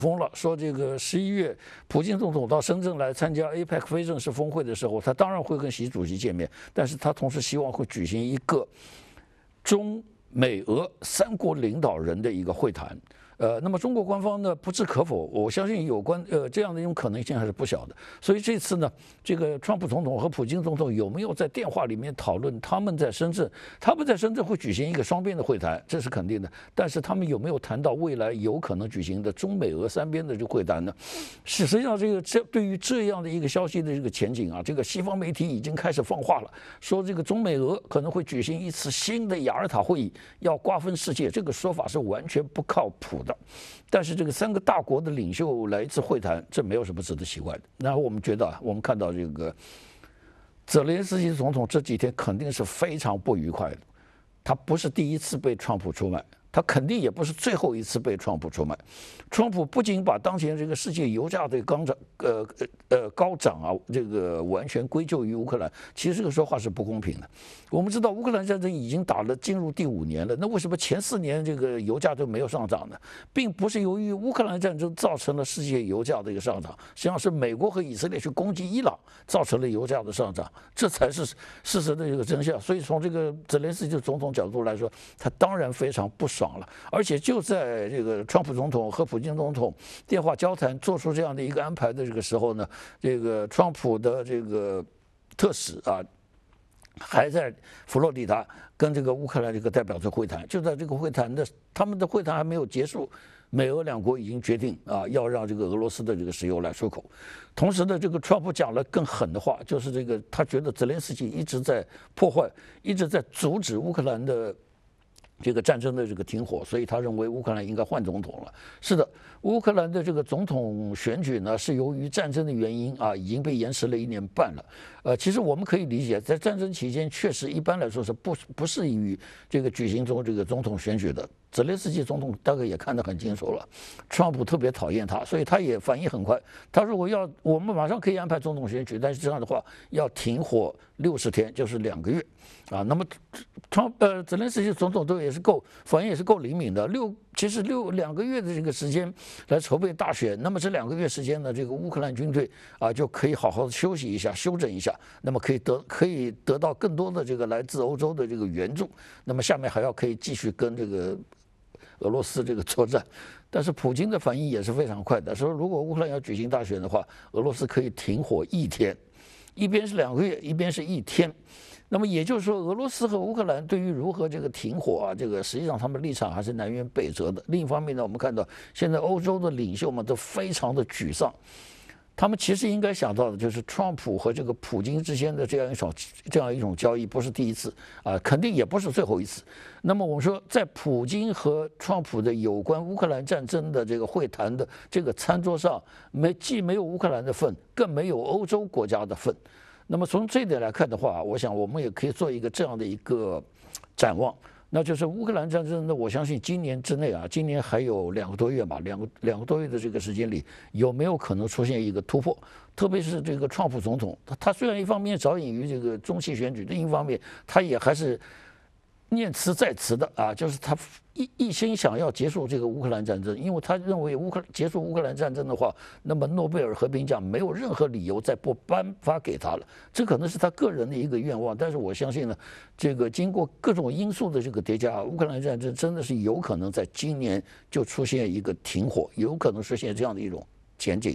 封了，说这个11月，普京总统到深圳来参加 APEC 非正式峰会的时候，他当然会跟习主席见面，但是他同时希望会举行一个中美俄3国领导人的一个会谈。那么中国官方呢不置可否，我相信有关这样的一种可能性还是不小的。所以这次呢，这个川普总统和普京总统有没有在电话里面讨论他们在深圳会举行一个双边的会谈，这是肯定的。但是他们有没有谈到未来有可能举行的中美俄3边的这个会谈呢？实际上对于这样的一个消息的这个前景啊，这个西方媒体已经开始放话了，说这个中美俄可能会举行一次新的雅尔塔会议，要瓜分世界。这个说法是完全不靠谱的。但是这个3个大国的领袖来一次会谈，这没有什么值得奇怪的。然后我们觉得我们看到这个泽连斯基总统这几天肯定是非常不愉快的。他不是第一次被川普出卖，他肯定也不是最后一次被川普出卖。川普不仅把当前这个世界油价的高涨啊，这个完全归咎于乌克兰，其实这个说话是不公平的。我们知道乌克兰战争已经进入第5年了，那为什么前4年这个油价都没有上涨呢？并不是由于乌克兰战争造成了世界油价的一个上涨，实际上是美国和以色列去攻击伊朗造成了油价的上涨，这才是事实的一个真相。所以从这个泽连斯基总统角度来说，他当然非常不爽了。而且就在这个川普总统和普京总统电话交谈做出这样的一个安排的这个时候呢，这个川普的这个特使啊，还在佛罗里达跟这个乌克兰这个代表做会谈。就在这个会谈他们的会谈还没有结束，美俄2国已经决定啊，要让这个俄罗斯的这个石油来出口。同时呢，这个川普讲了更狠的话，就是这个他觉得泽连斯基一直在破坏，一直在阻止乌克兰的这个战争的这个停火，所以他认为乌克兰应该换总统了。是的，乌克兰的这个总统选举呢，是由于战争的原因啊，已经被延迟了1年半了。其实我们可以理解，在战争期间，确实一般来说是不适宜于这个举行这个总统选举的。泽连斯基总统大概也看得很清楚了，川普特别讨厌他，所以他也反应很快。他如果我们马上可以安排总统选举，但是这样的话要停火60天，就是2个月啊。那么泽连斯基总统反应也是够灵敏的。其实2个月的这个时间来筹备大选，那么这2个月时间呢，这个乌克兰军队啊就可以好好的休息一下、休整一下，那么可以得到更多的这个来自欧洲的这个援助。那么下面还可以继续跟这个俄罗斯这个作战。但是普京的反应也是非常快的，说如果乌克兰要举行大选的话，俄罗斯可以停火1天，一边是2个月，一边是1天。那么也就是说，俄罗斯和乌克兰对于如何这个停火啊，这个实际上他们立场还是南辕北辙的。另一方面呢，我们看到现在欧洲的领袖们都非常的沮丧，他们其实应该想到的就是川普和这个普京之间的这样一种交易不是第一次啊，肯定也不是最后一次。那么我们说，在普京和川普的有关乌克兰战争的这个会谈的这个餐桌上，既没有乌克兰的份，更没有欧洲国家的份。那么从这一点来看的话，我想我们也可以做一个这样的一个展望，那就是乌克兰战争呢，我相信今年之内啊，今年还有2个多月吧，两个多月的这个时间里，有没有可能出现一个突破？特别是这个川普总统，他虽然一方面着眼于这个中期选举，另一方面他也还是念兹在兹的啊，就是他一心想要结束这个乌克兰战争，因为他认为结束乌克兰战争的话，那么诺贝尔和平奖没有任何理由再不颁发给他了，这可能是他个人的一个愿望。但是我相信呢，这个经过各种因素的这个叠加，乌克兰战争真的是有可能在今年就出现一个停火，有可能实现这样的一种前景。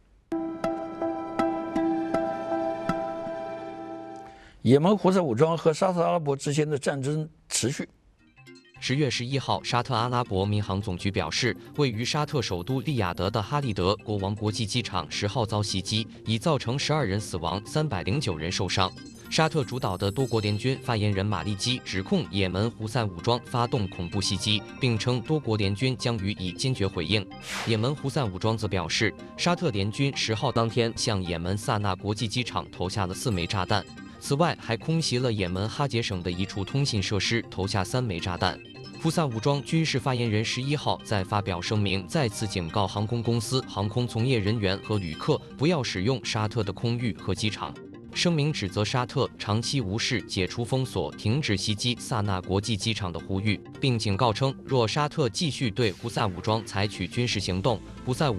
也门胡塞武装和沙特阿拉伯之间的战争持续。 10月11号，沙特阿拉伯民航总局表示，位于沙特首都利雅得的哈利德国王国际机场10号遭袭击，已造成12人死亡，309人受伤。沙特主导的多国联军发言人马利基指控也门胡塞武装发动恐怖袭击，并称多国联军将予以坚决回应。也门胡塞武装则表示，沙特联军10号当天向也门萨那国际机场投下了4枚炸弹。此外，还空袭了也门哈杰省的一处通信设施，投下3枚炸弹。胡塞武装军事发言人11号在发表声明，再次警告航空公司、航空从业人员和旅客不要使用沙特的空域和机场。 声明指责沙特长期无视解除封锁、停止袭击萨那国际机场的呼吁，并警告称，若沙特继续对胡塞武装采取军事行动，胡塞